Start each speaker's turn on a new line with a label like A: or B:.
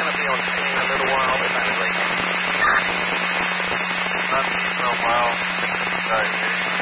A: to be on scene a little while, if that is okay.
B: Not for a while. Sorry,